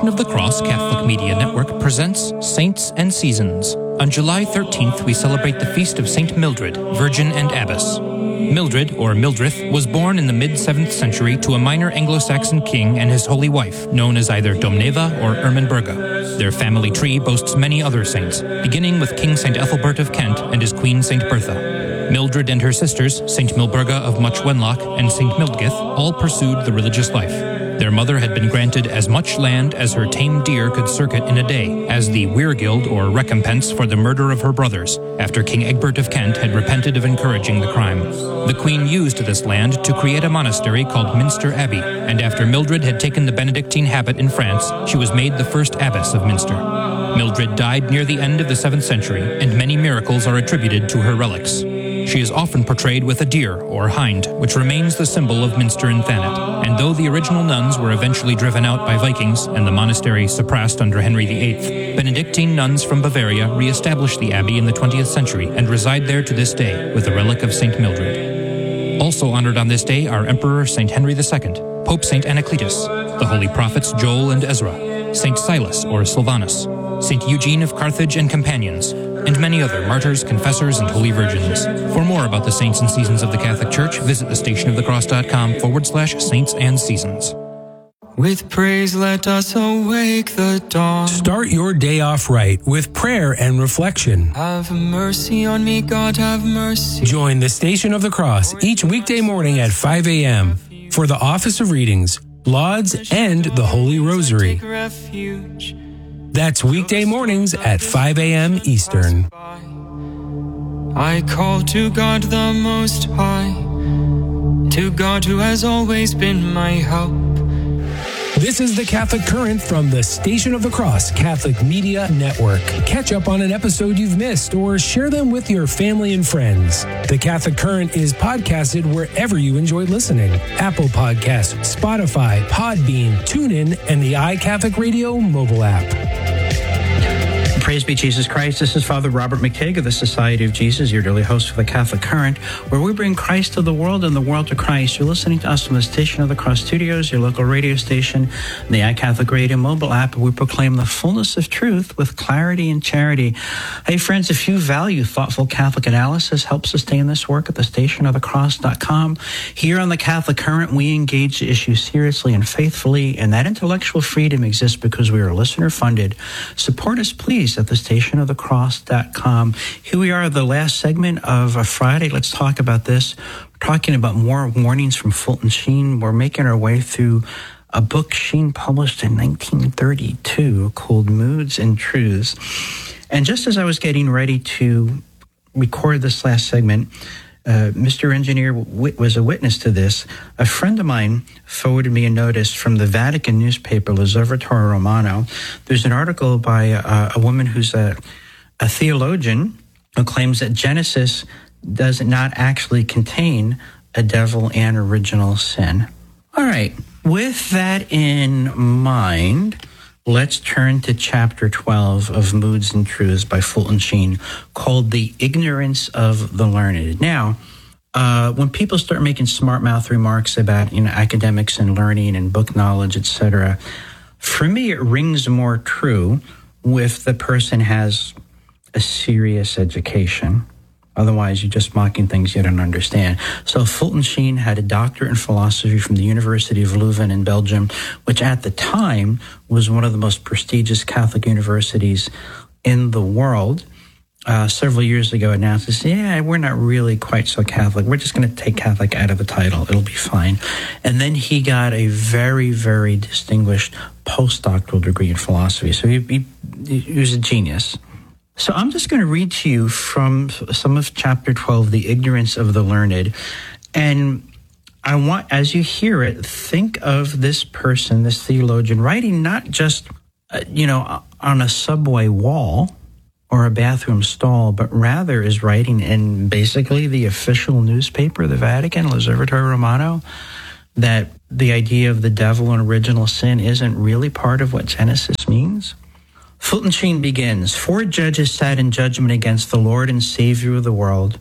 Station of the Cross Catholic Media Network presents Saints and Seasons. On July 13th, we celebrate the feast of Saint Mildred, Virgin and Abbess. Mildred, or Mildrith, was born in the mid-7th century to a minor Anglo-Saxon king and his holy wife, known as either Domneva or Ermenberga. Their family tree boasts many other saints, beginning with King St. Ethelbert of Kent and his queen St. Bertha. Mildred and her sisters, St. Milburga of Much Wenlock and St. Mildgith, all pursued the religious life. Their mother had been granted as much land as her tame deer could circuit in a day, as the weregild or recompense for the murder of her brothers, after King Egbert of Kent had repented of encouraging the crime. The queen used this land to create a monastery called Minster Abbey, and after Mildred had taken the Benedictine habit in France, she was made the first abbess of Minster. Mildred died near the end of the 7th century, and many miracles are attributed to her relics. She is often portrayed with a deer, or hind, which remains the symbol of Minster and Thanet. And though the original nuns were eventually driven out by Vikings and the monastery suppressed under Henry VIII, Benedictine nuns from Bavaria re-established the abbey in the 20th century and reside there to this day with the relic of St. Mildred. Also honored on this day are Emperor St. Henry II, Pope St. Anacletus, the holy prophets Joel and Ezra, St. Silas or Silvanus, St. Eugene of Carthage and companions, and many other martyrs, confessors, and holy virgins. For more about the saints and seasons of the Catholic Church, visit thestationofthecross.com/saints and seasons. With praise let us awake the dawn. Start your day off right with prayer and reflection. Have mercy on me, God, have mercy. Join the Station of the Cross each weekday morning at 5 a.m. for the Office of Readings, Lauds, and the Holy Rosary. That's weekday mornings at 5 a.m. Eastern. I call to God the Most High, to God who has always been my help. This is the Catholic Current from the Station of the Cross Catholic Media Network. Catch up on an episode you've missed or share them with your family and friends. The Catholic Current is podcasted wherever you enjoy listening. Apple Podcasts, Spotify, Podbean, TuneIn, and the iCatholic Radio mobile app. Praise be Jesus Christ. This is Father Robert McTague of the Society of Jesus, your daily host for the Catholic Current, where we bring Christ to the world and the world to Christ. You're listening to us from the Station of the Cross Studios, your local radio station, the iCatholic Radio mobile app, where we proclaim the fullness of truth with clarity and charity. Hey, friends, if you value thoughtful Catholic analysis, help sustain this work at thestationofthecross.com. Here on the Catholic Current, we engage the issue seriously and faithfully, and that intellectual freedom exists because we are listener-funded. Support us, please, at thestationofthecross.com. Here we are, the last segment of a Friday. Let's talk about this. We're talking about more warnings from Fulton Sheen. We're making our way through a book Sheen published in 1932 called Moods and Truths. And just as I was getting ready to record this last segment, Mr. Engineer was a witness to this. A friend of mine forwarded me a notice from the Vatican newspaper, L'Osservatore Romano. There's an article by a woman who's a theologian who claims that Genesis does not actually contain a devil and original sin. All right, with that in mind, let's turn to chapter 12 of Moods and Truths by Fulton Sheen, called The Ignorance of the Learned. Now, when people start making smart mouth remarks about, academics and learning and book knowledge, etc., for me, it rings more true if the person has a serious education. Otherwise, you're just mocking things you don't understand. So Fulton Sheen had a doctorate in philosophy from the University of Leuven in Belgium, which at the time was one of the most prestigious Catholic universities in the world. Several years ago announced this, we're not really quite so Catholic. We're just going to take Catholic out of the title. It'll be fine. And then he got a very, very distinguished postdoctoral degree in philosophy. So he was a genius. So I'm just going to read to you from some of chapter 12, The Ignorance of the Learned. And I want, as you hear it, think of this person, this theologian, writing not just, on a subway wall or a bathroom stall, but rather is writing in basically the official newspaper of the Vatican, L'Osservatore Romano, that the idea of the devil and original sin isn't really part of what Genesis means. Fulton Sheen begins, 4 judges sat in judgment against the Lord and Savior of the world,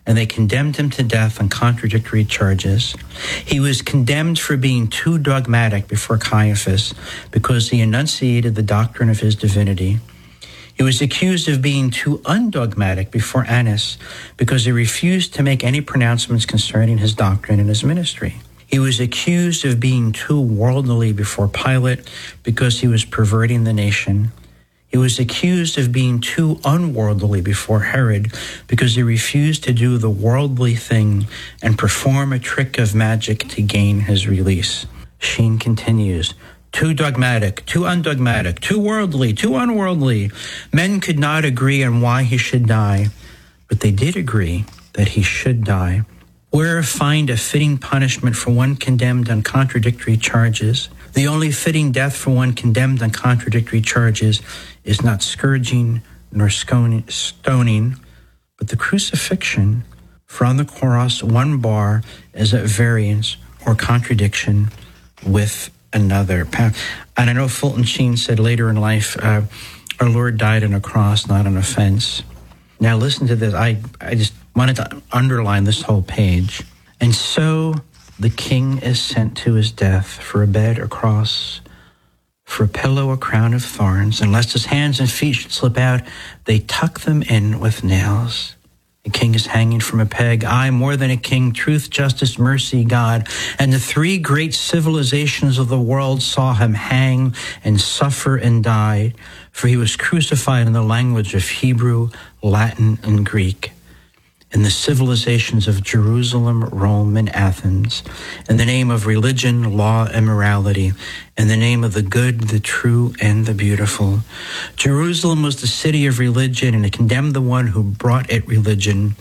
and they condemned him to death on contradictory charges. He was condemned for being too dogmatic before Caiaphas because he enunciated the doctrine of his divinity. He was accused of being too undogmatic before Annas because he refused to make any pronouncements concerning his doctrine and his ministry. He was accused of being too worldly before Pilate because he was perverting the nation. He was accused of being too unworldly before Herod because he refused to do the worldly thing and perform a trick of magic to gain his release. Sheen continues, too dogmatic, too undogmatic, too worldly, too unworldly. Men could not agree on why he should die, but they did agree that he should die. Where find a fitting punishment for one condemned on contradictory charges? The only fitting death for one condemned on contradictory charges is not scourging nor stoning, but the crucifixion. For on the cross, one bar is at variance or contradiction with another. And I know Fulton Sheen said later in life, our Lord died on a cross, not on a fence. Now listen to this. I just wanted to underline this whole page. And so the king is sent to his death for a bed, a cross, for a pillow, a crown of thorns. And lest his hands and feet should slip out, they tuck them in with nails. The king is hanging from a peg. I, more than a king, truth, justice, mercy, God. And the three great civilizations of the world saw him hang and suffer and die, for he was crucified in the language of Hebrew, Latin, and Greek. In the civilizations of Jerusalem, Rome, and Athens, in the name of religion, law, and morality, in the name of the good, the true, and the beautiful. Jerusalem was the city of religion, and it condemned the one who brought it religion.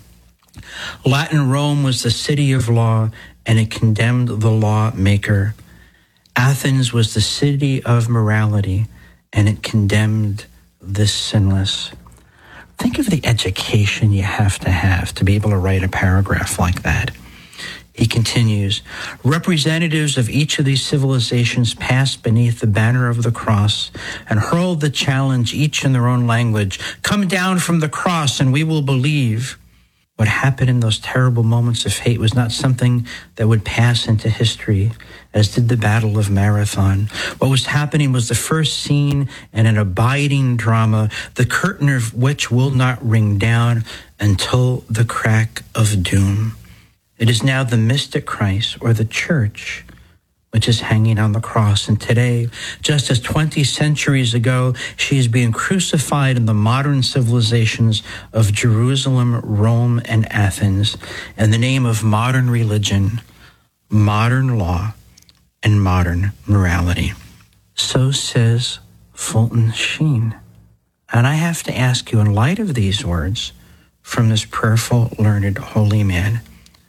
Latin Rome was the city of law, and it condemned the lawmaker. Athens was the city of morality, and it condemned the sinless. Think of the education you have to be able to write a paragraph like that. He continues, representatives of each of these civilizations passed beneath the banner of the cross and hurled the challenge, each in their own language, come down from the cross and we will believe. What happened in those terrible moments of hate was not something that would pass into history, as did the Battle of Marathon. What was happening was the first scene in an abiding drama, the curtain of which will not ring down until the crack of doom. It is now the mystic Christ, or the church, which is hanging on the cross. And today, just as 20 centuries ago, she is being crucified in the modern civilizations of Jerusalem, Rome, and Athens in the name of modern religion, modern law, and modern morality. So says Fulton Sheen. And I have to ask you, in light of these words from this prayerful, learned, holy man,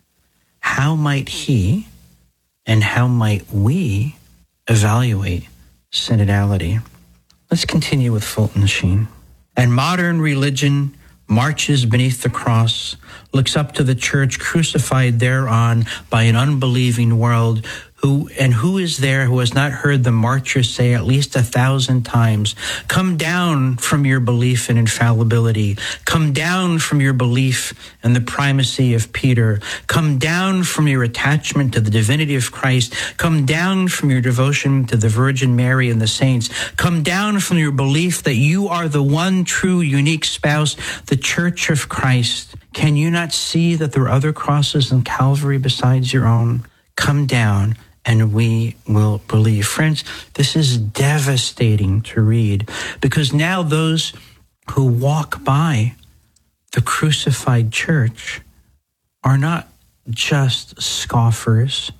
how might he and how might we evaluate synodality? Let's continue with Fulton Sheen. And modern religion marches beneath the cross, looks up to the church crucified thereon by an unbelieving world, who is there who has not heard the martyrs say at least 1,000 times, come down from your belief in infallibility, come down from your belief in the primacy of Peter, come down from your attachment to the divinity of Christ, come down from your devotion to the Virgin Mary and the saints, come down from your belief that you are the one true unique spouse, the Church of Christ. Can you not see that there are other crosses in Calvary besides your own? Come down and we will believe. Friends, this is devastating to read, because now those who walk by the crucified church are not just scoffers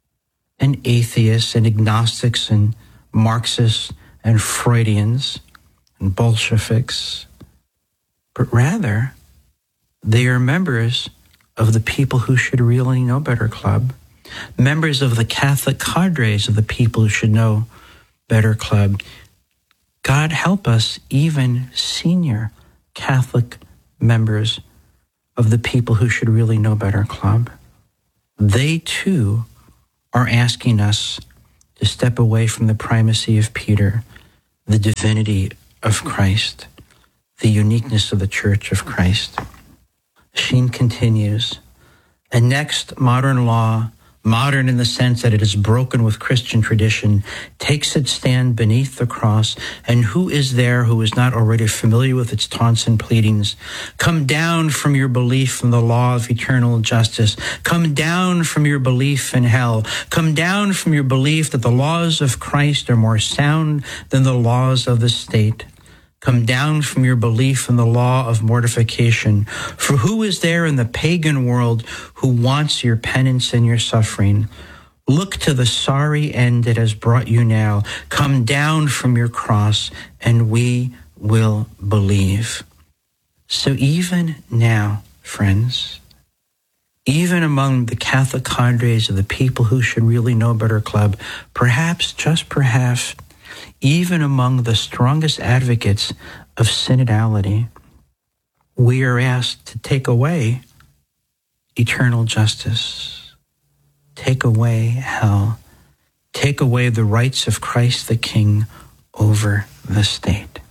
and atheists and agnostics and Marxists and Freudians and Bolsheviks, but rather they are members of the People Who Should Really Know Better Club, members of the Catholic cadres of the People Who Should Know Better Club. God help us, even senior Catholic members of the People Who Should Really Know Better Club. They too are asking us to step away from the primacy of Peter, the divinity of Christ, the uniqueness of the Church of Christ. Sheen continues, and next, modern law, modern in the sense that it is broken with Christian tradition, takes its stand beneath the cross, and who is there who is not already familiar with its taunts and pleadings? Come down from your belief in the law of eternal justice. Come down from your belief in hell. Come down from your belief that the laws of Christ are more sound than the laws of the state. Come down from your belief in the law of mortification. For who is there in the pagan world who wants your penance and your suffering? Look to the sorry end it has brought you now. Come down from your cross, and we will believe. So even now, friends, even among the Catholic cadres of the People Who Should Really Know Better Club, perhaps, just perhaps, even among the strongest advocates of synodality, we are asked to take away eternal justice, take away hell, take away the rights of Christ the King over the state.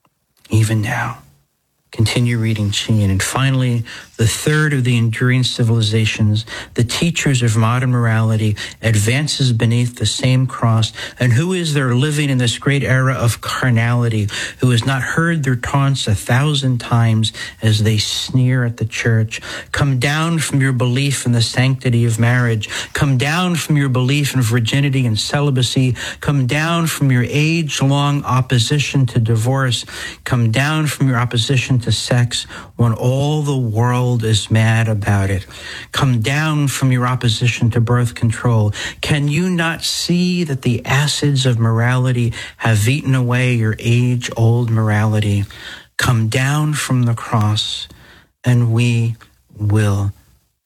Even now. Continue reading Sheen. And finally, the third of the enduring civilizations, the teachers of modern morality, advances beneath the same cross. And who is there living in this great era of carnality, who has not heard their taunts 1,000 times as they sneer at the church? Come down from your belief in the sanctity of marriage. Come down from your belief in virginity and celibacy. Come down from your age-long opposition to divorce. Come down from your opposition to sex when all the world is mad about it. Come down from your opposition to birth control. Can you not see that the acids of morality have eaten away your age-old morality? Come down from the cross, and we will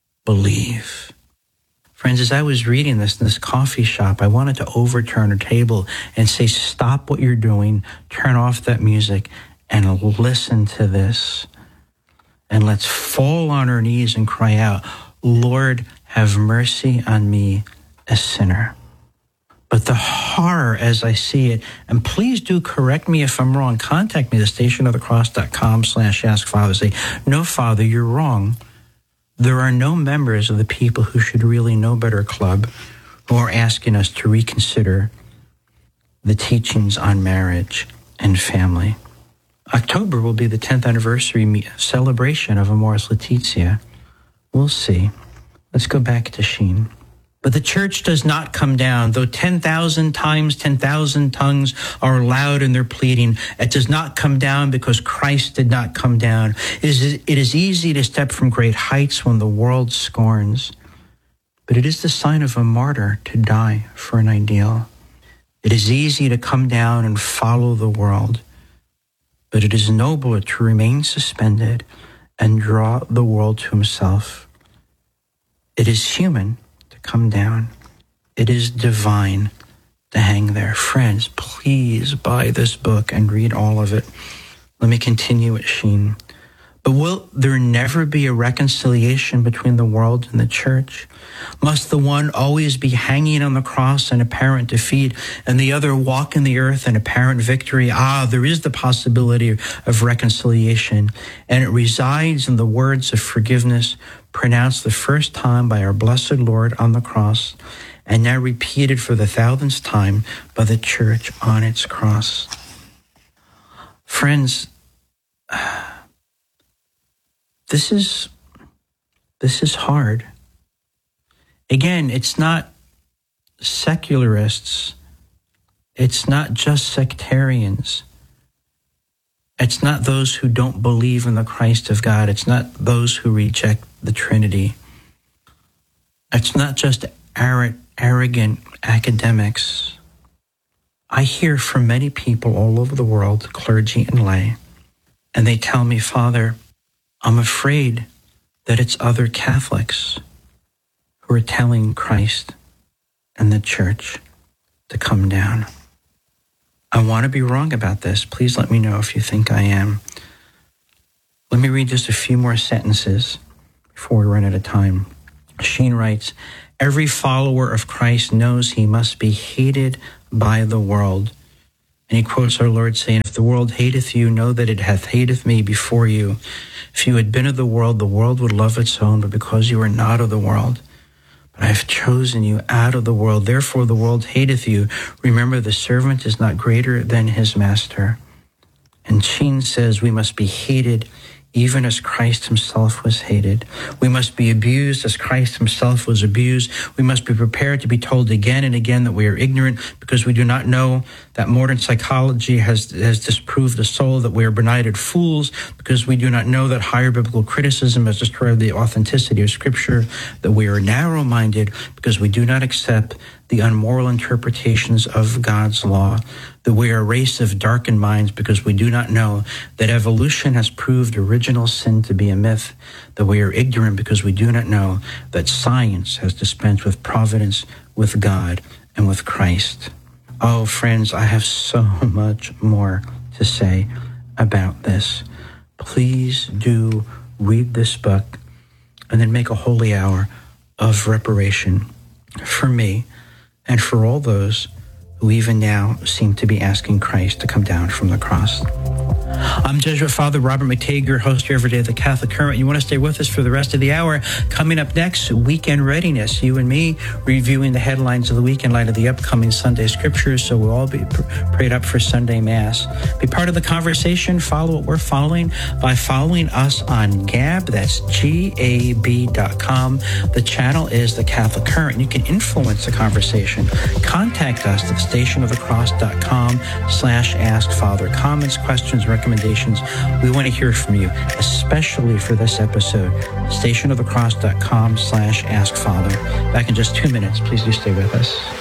believe. Friends, as I was reading this in this coffee shop, I wanted to overturn a table and say, stop what you're doing, turn off that music, and listen to this. And let's fall on our knees and cry out, Lord, have mercy on me, a sinner. But the horror as I see it, and please do correct me if I'm wrong, contact me at stationofthecross.com/askfather. Say, no, Father, you're wrong. There are no members of the People Who Should Really Know Better Club who are asking us to reconsider the teachings on marriage and family. October will be the 10th anniversary celebration of Amoris Laetitia. We'll see. Let's go back to Sheen. But the church does not come down. Though 10,000 times 10,000 tongues are loud in their pleading, it does not come down because Christ did not come down. It is easy to step from great heights when the world scorns, but it is the sign of a martyr to die for an ideal. It is easy to come down and follow the world, but it is nobler to remain suspended and draw the world to himself. It is human to come down. It is divine to hang there. Friends, please buy this book and read all of it. Let me continue at Sheen. But will there never be a reconciliation between the world and the church? Must the one always be hanging on the cross in apparent defeat and the other walk in the earth in apparent victory? There is the possibility of reconciliation, and it resides in the words of forgiveness pronounced the first time by our blessed Lord on the cross, and now repeated for the 1,000th time by the church on its cross. Friends, This is hard. Again, it's not secularists. It's not just sectarians. It's not those who don't believe in the Christ of God. It's not those who reject the Trinity. It's not just arrogant academics. I hear from many people all over the world, clergy and lay, and they tell me, Father, I'm afraid that it's other Catholics who are telling Christ and the church to come down. I want to be wrong about this. Please let me know if you think I am. Let me read just a few more sentences before we run out of time. Sheen writes, every follower of Christ knows he must be hated by the world. And he quotes our Lord saying, if the world hateth you, know that it hath hated me before you. If you had been of the world would love its own, but because you are not of the world, but I have chosen you out of the world, therefore the world hateth you. Remember, the servant is not greater than his master. And Sheen says we must be hated even as Christ himself was hated. We must be abused as Christ himself was abused. We must be prepared to be told again and again that we are ignorant because we do not know, that modern psychology has disproved the soul, that we are benighted fools because we do not know, that higher biblical criticism has destroyed the authenticity of Scripture, that we are narrow-minded because we do not accept the unmoral interpretations of God's law, that we are a race of darkened minds because we do not know that evolution has proved original sin to be a myth, that we are ignorant because we do not know that science has dispensed with providence, with God, and with Christ. Oh, friends, I have so much more to say about this. Please do read this book and then make a holy hour of reparation for me and for all those who even now seem to be asking Christ to come down from the cross. I'm Jesuit Father Robert McTague, your host here every day at the Catholic Current. You want to stay with us for the rest of the hour. Coming up next, weekend readiness. You and me reviewing the headlines of the week in light of the upcoming Sunday scriptures, so we'll all be prayed up for Sunday Mass. Be part of the conversation. Follow what we're following by following us on Gab. That's GAB.com. The channel is the Catholic Current. You can influence the conversation. Contact us at stationofthecross.com/askfather. Comments, questions, recommendations. We want to hear from you, especially for this episode. stationofthecross.com/askfather. Back in just 2 minutes. Please do stay with us.